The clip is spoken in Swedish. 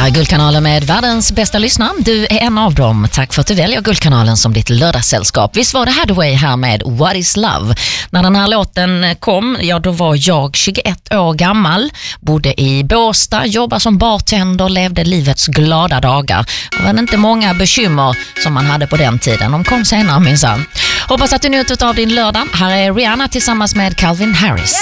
här är Guldkanalen med världens bästa lyssnare. Du är en av dem. Tack för att du väljer Guldkanalen som ditt lördagssällskap. Visst var det Hathaway här med What is Love? När den här låten kom, då var jag 21 år gammal. Bodde i Båstad, jobbade som bartender, levde livets glada dagar. Det var inte många bekymmer som man hade på den tiden. De kom senare minsann. Hoppas att du njuter av din lördag. Här är Rihanna tillsammans med Calvin Harris.